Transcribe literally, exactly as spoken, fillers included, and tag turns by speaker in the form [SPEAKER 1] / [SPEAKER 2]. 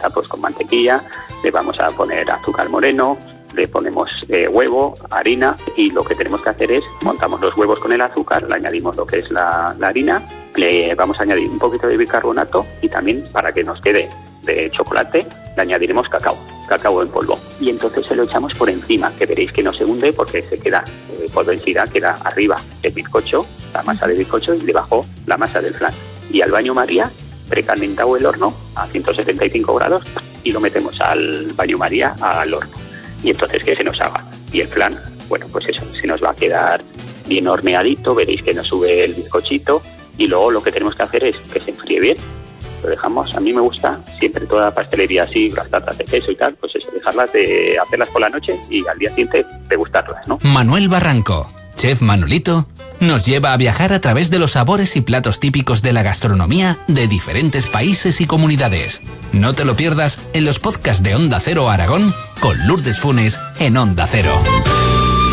[SPEAKER 1] está pues con mantequilla, le vamos a poner azúcar moreno, le ponemos eh, huevo, harina, y lo que tenemos que hacer es montamos los huevos con el azúcar, le añadimos lo que es la, la harina, le vamos a añadir un poquito de bicarbonato y también para que nos quede de chocolate le añadiremos cacao, cacao en polvo, y entonces se lo echamos por encima, que veréis que no se hunde porque se queda eh, por densidad, queda arriba el bizcocho, la masa de bizcocho, y debajo la masa del flan. Y al baño María, precalentado el horno a ciento setenta y cinco grados, y lo metemos al baño María al horno. Y entonces que se nos haga. Y el flan, bueno, pues eso, se nos va a quedar bien horneadito, veréis que nos sube el bizcochito, y luego lo que tenemos que hacer es que se enfríe bien. Lo dejamos, a mí me gusta siempre toda la pastelería así, las tartas de queso y tal, pues eso, dejarlas de hacerlas por la noche y al día siguiente degustarlas, ¿no?
[SPEAKER 2] Manuel Barranco, chef Manolito, nos lleva a viajar a través de los sabores y platos típicos de la gastronomía de diferentes países y comunidades. No te lo pierdas en los podcasts de Onda Cero Aragón con Lourdes Funes en Onda Cero.